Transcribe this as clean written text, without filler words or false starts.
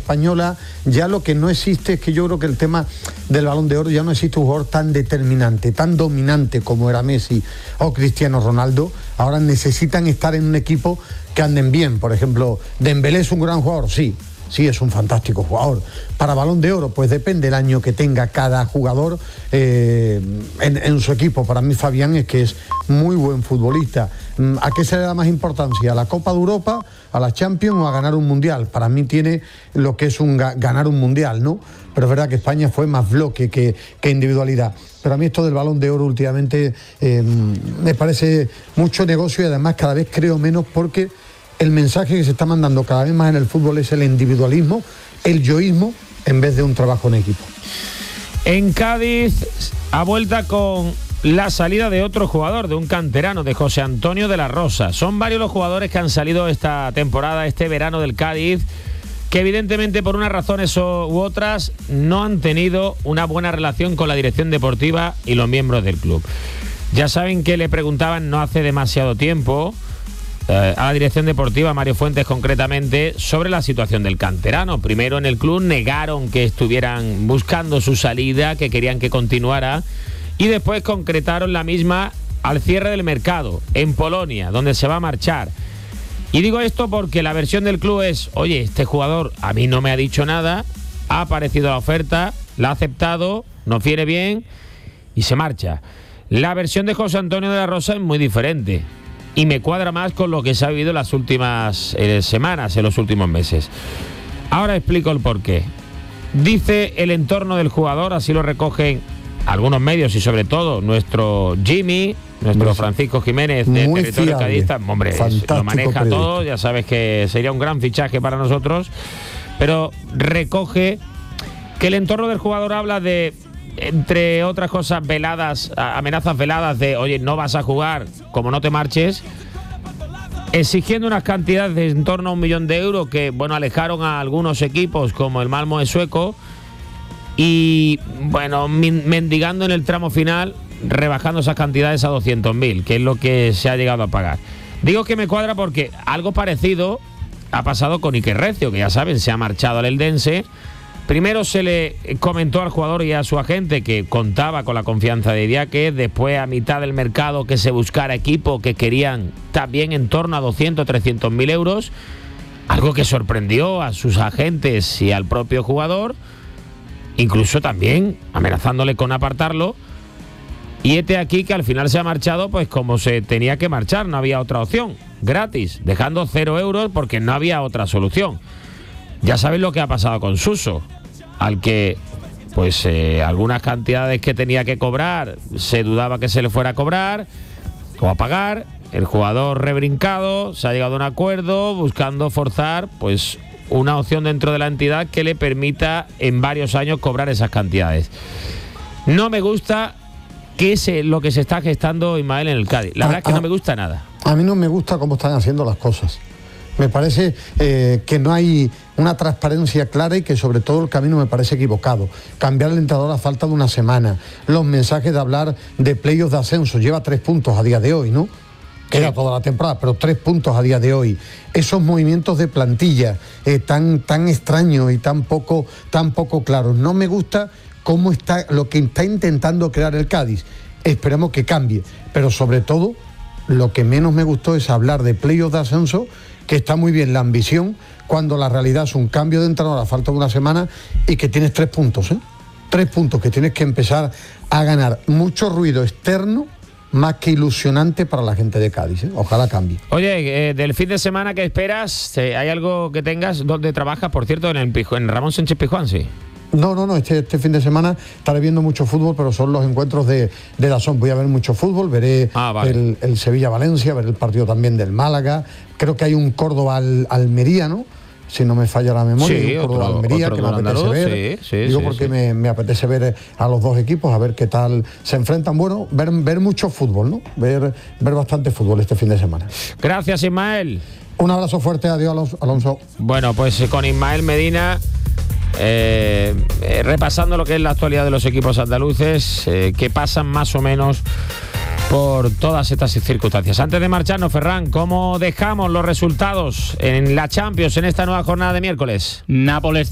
española, ya lo que no existe es que yo creo que el tema del Balón de Oro ya no existe un jugador tan determinante, tan dominante como era Messi o Cristiano Ronaldo. Ahora necesitan estar en un equipo que anden bien. Por ejemplo, Dembélé es un gran jugador, sí, es un fantástico jugador. Para Balón de Oro, pues depende el año que tenga cada jugador en su equipo. Para mí Fabián es que es muy buen futbolista. ¿A qué se le da más importancia? ¿A la Copa de Europa, a la Champions o a ganar un Mundial? Para mí tiene lo que es ganar un Mundial, ¿no? Pero es verdad que España fue más bloque que individualidad. Pero a mí esto del Balón de Oro últimamente me parece mucho negocio y además cada vez creo menos, porque el mensaje que se está mandando cada vez más en el fútbol es el individualismo, el yoísmo, en vez de un trabajo en equipo. En Cádiz, a vuelta con la salida de otro jugador, de un canterano, de José Antonio de la Rosa. Son varios los jugadores que han salido esta temporada, este verano del Cádiz, que evidentemente por unas razones u otras no han tenido una buena relación con la dirección deportiva y los miembros del club. Ya saben que le preguntaban no hace demasiado tiempo a la dirección deportiva, Mario Fuentes concretamente, sobre la situación del canterano. Primero en el club negaron que estuvieran buscando su salida, que querían que continuara, y después concretaron la misma al cierre del mercado en Polonia, donde se va a marchar. Y digo esto porque la versión del club es: oye, este jugador a mí no me ha dicho nada, ha aparecido la oferta, la ha aceptado, nos viene bien y se marcha. La versión de José Antonio de la Rosa es muy diferente y me cuadra más con lo que se ha vivido en las últimas semanas, en los últimos meses. Ahora explico el porqué. Dice el entorno del jugador, así lo recogen algunos medios y sobre todo nuestro Jimmy, nuestro Francisco Jiménez de Territorio Cadista. Hombre, lo maneja todo, ya sabes que sería un gran fichaje para nosotros, pero recoge que el entorno del jugador habla de, entre otras cosas, veladas, amenazas veladas de: oye, no vas a jugar como no te marches, exigiendo unas cantidades de en torno a 1 millón de euros que, bueno, alejaron a algunos equipos como el Malmö sueco, y, bueno, mendigando en el tramo final, rebajando esas cantidades a 200.000, que es lo que se ha llegado a pagar. Digo que me cuadra porque algo parecido ha pasado con Iker Recio, que ya saben, se ha marchado al Eldense. Primero se le comentó al jugador y a su agente que contaba con la confianza de Idiáquez. Después, a mitad del mercado, que se buscara equipo que querían también en torno a 200-300.000 euros. Algo que sorprendió a sus agentes y al propio jugador, incluso también amenazándole con apartarlo. Y este aquí que al final se ha marchado pues como se tenía que marchar, no había otra opción, gratis, dejando 0 euros porque no había otra solución. Ya sabéis lo que ha pasado con Suso, al que pues algunas cantidades que tenía que cobrar se dudaba que se le fuera a cobrar o a pagar. El jugador rebrincado, se ha llegado a un acuerdo buscando forzar pues una opción dentro de la entidad que le permita en varios años cobrar esas cantidades. No me gusta que es lo que se está gestando, Ismael, en el Cádiz. La verdad es que no me gusta nada. A mí no me gusta cómo están haciendo las cosas. Me parece que no hay una transparencia clara y que sobre todo el camino me parece equivocado. Cambiar el entrenador a falta de una semana. Los mensajes de hablar de playoffs de ascenso. Lleva 3 puntos a día de hoy, ¿no? Queda toda la temporada, pero 3 puntos a día de hoy. Esos movimientos de plantilla tan extraños y tan poco claros. No me gusta cómo está lo que está intentando crear el Cádiz. Esperemos que cambie. Pero sobre todo, lo que menos me gustó es hablar de playoffs de ascenso, que está muy bien la ambición, cuando la realidad es un cambio de entrenador a falta de una semana y que tienes 3 puntos, 3 puntos que tienes que empezar a ganar. Mucho ruido externo, más que ilusionante para la gente de Cádiz, Ojalá cambie. Oye, del fin de semana que esperas, ¿hay algo que tengas? ¿Dónde trabajas, por cierto? En Ramón Sánchez Pizjuán, sí. No, este fin de semana estaré viendo mucho fútbol, pero son los encuentros de DAZN. Voy a ver mucho fútbol, veré el Sevilla-Valencia, veré el partido también del Málaga. Creo que hay un Córdoba-Almería, ¿no? Si no me falla la memoria, sí, un Córdoba-Almería que me apetece ver. Sí, porque me apetece ver a los dos equipos, a ver qué tal se enfrentan. Bueno, ver mucho fútbol, ¿no? Ver bastante fútbol este fin de semana. Gracias, Ismael. Un abrazo fuerte, adiós, Alonso. Bueno, pues con Ismael Medina, repasando lo que es la actualidad de los equipos andaluces, que pasan más o menos por todas estas circunstancias. Antes de marcharnos, Ferran, ¿cómo dejamos los resultados en la Champions en esta nueva jornada de miércoles? Nápoles